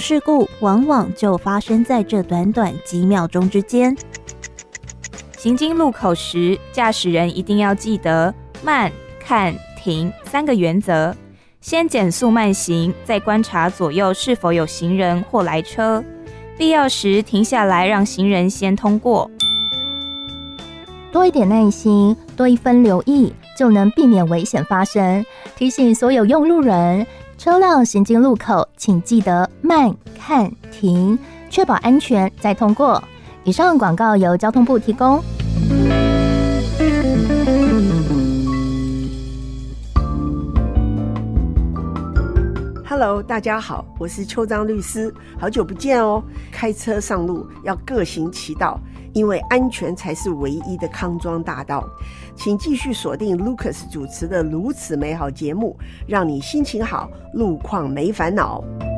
事故往往就发生在这短短几秒钟之间。行经路口时，驾驶人一定要记得慢、看、停3个原则，先减速慢行，再观察左右是否有行人或来车，必要时停下来让行人先通过。 多一点耐心，多一分留意，就能避免危险发生。提醒所有用路人，车辆行经路口，请记得慢、看、停，确保安全再通过。以上广告由交通部提供。 Hello， 大家好，我是邱彰律师，好久不见哦。开车上路要各行其道，因为安全才是唯一的康庄大道。请继续锁定 Lucas 主持的如此美好节目，让你心情好，路况没烦恼。